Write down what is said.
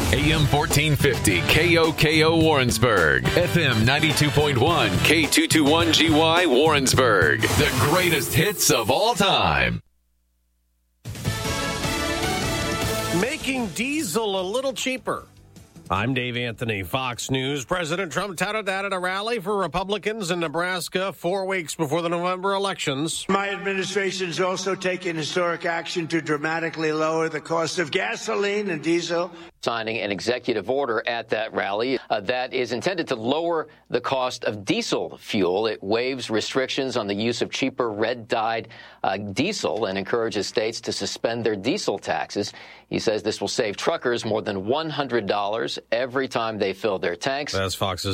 AM 1450 KOKO Warrensburg, FM 92.1 K221GY Warrensburg. The greatest hits of all time. Making diesel a little cheaper. I'm Dave Anthony, Fox News. President Trump touted that at a rally for Republicans in Nebraska 4 weeks before the November elections. My administration is also taking historic action to dramatically lower the cost of gasoline and diesel. Signing an executive order at that rally that is intended to lower the cost of diesel fuel. It waives restrictions on the use of cheaper red-dyed diesel and encourages states to suspend their diesel taxes. He says this will save truckers more than $100 every time they fill their tanks. That's Fox's